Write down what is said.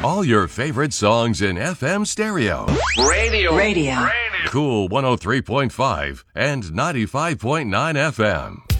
All your favorite songs in FM stereo. Radio. Cool 103.5 and 95.9 FM.